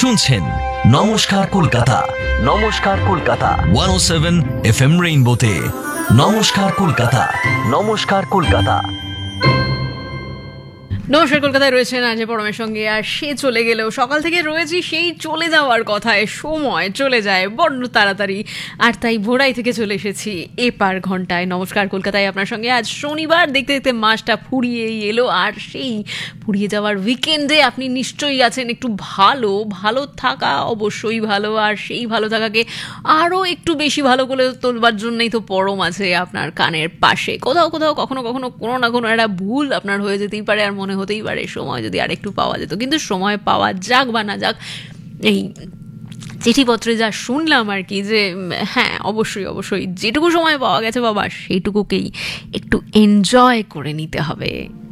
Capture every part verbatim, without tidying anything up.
শুনছেন নমস্কার কলকাতা। নমস্কার কলকাতা ওয়ান ও সেভেন এফ এম রেইনবোতে। নমস্কার কলকাতা। নমস্কার কলকাতা। নমস্কার কলকাতায় রয়েছেন আজ পরমের সঙ্গে। আর সে চলে গেলেও সকাল থেকে রয়েছি সেই চলে যাওয়ার কথায়। সময় চলে যায় বড্ড তাড়াতাড়ি, আর তাই ভোরাই থেকে চলে এসেছি এপার ঘন্টায় নমস্কার কলকাতায় আপনার সঙ্গে। আজ শনিবার, দেখতে দেখতে মাসটা ফুরিয়েই এলো, আর সেই ফুরিয়ে যাওয়ার উইকেন্ডে আপনি নিশ্চয়ই আছেন একটু ভালো। ভালো থাকা অবশ্যই ভালো, আর সেই ভালো থাকাকে আরও একটু বেশি ভালো করে তোলবার জন্যই তো পরম আছে আপনার কানের পাশে। কোথাও কোথাও কখনো কখনো কোনো না কোনো একটা ভুল আপনার হয়ে যেতেই পারে, আর মনে হতেই পারে সময় যদি আর একটু পাওয়া যেত। কিন্তু সময় পাওয়া যাক বা না যাক, এই চিঠিপত্রে যা শুনলাম আর কি, যে হ্যাঁ অবশ্যই অবশ্যই যেটুকু সময় পাওয়া গেছে বাবা, সেইটুকুকেই একটু এনজয় করে নিতে হবে।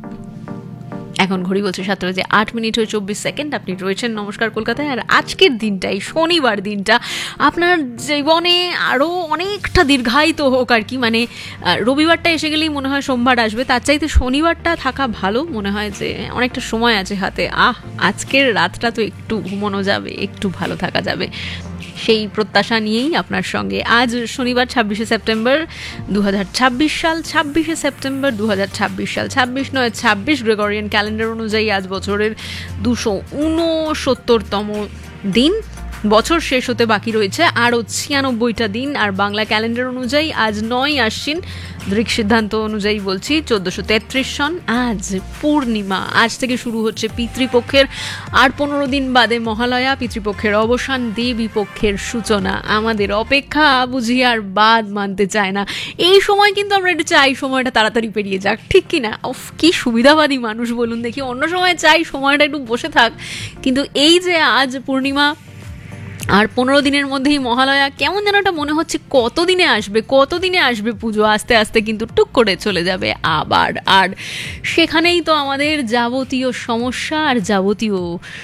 এখন ঘড়ি বলছে সাতটা বাজে আট মিনিট হয়ে চব্বিশ সেকেন্ড। আপনি রয়েছেন নমস্কার কলকাতায়। আর আজকের দিনটাই, শনিবার দিনটা, আপনার জীবনে আরও অনেকটা দীর্ঘায়িত হোক আর কি। মানে রবিবারটা এসে গেলেই মনে হয় সোমবার আসবে, তার চাইতে শনিবারটা থাকা ভালো। মনে হয় যে অনেকটা সময় আছে হাতে। আহ আজকের রাতটা তো একটু ঘুমানো যাবে, একটু ভালো থাকা যাবে, সেই প্রত্যাশা নিয়েই আপনার সঙ্গে আজ শনিবার ছাব্বিশে সেপ্টেম্বর দু হাজার ছাব্বিশ সাল। ছাব্বিশে সেপ্টেম্বর দু হাজার ছাব্বিশ সাল, ছাব্বিশ নয় ছাব্বিশ গ্রেগরিয়ান ক্যালেন্ডার অনুযায়ী আজ বছরের দুশো ঊনসত্তরতম দিন। বছর শেষ হতে বাকি রয়েছে আরও ছিয়ানব্বইটা দিন। আর বাংলা ক্যালেন্ডার অনুযায়ী আজ নয় আশ্বিন, দৃক সিদ্ধান্ত অনুযায়ী বলছি চোদ্দোশো তেত্রিশ সন। আজ পূর্ণিমা। আজ থেকে শুরু হচ্ছে পিতৃপক্ষের, আর পনেরো দিন বাদে মহালয়া। পিতৃপক্ষের অবসান, দেবী পক্ষের সূচনা। আমাদের অপেক্ষা বুঝি আর বাদ মানতে চায় না। এই সময় কিন্তু আমরা একটু চাই সময়টা তাড়াতাড়ি পেরিয়ে যাক, ঠিক কি না? ওফ, কি সুবিধাবাদী মানুষ বলুন দেখি। অন্য সময় চাই সময়টা একটু বসে থাক, কিন্তু এই যে আজ পূর্ণিমা আর পনেরো দিনের মধ্যেই মহালয়া, কেমন যেন একটা মনে হচ্ছে কতদিনে আসবে কতদিনে আসবে পুজো। আস্তে আস্তে কিন্তু টুক করে চলে যাবে আবার। আর সেখানেই তো আমাদের যাবতীয় সমস্যা, আর যাবতীয়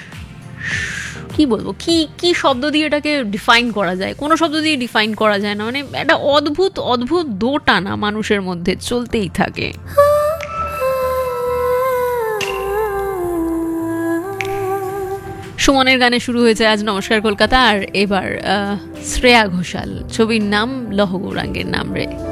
কি বলবো, কি কি শব্দ দিয়ে এটাকে ডিফাইন করা যায়? কোনো শব্দ দিয়ে ডিফাইন করা যায় না। মানে একটা অদ্ভুত অদ্ভুত দোটানা মানুষের মধ্যে চলতেই থাকে। সুমনের গানে শুরু হয়েছে আজ নমস্কার কলকাতা। আর এবার শ্রেয়া ঘোষাল, ছবির নাম লহ গৌরাঙ্গের নাম রে।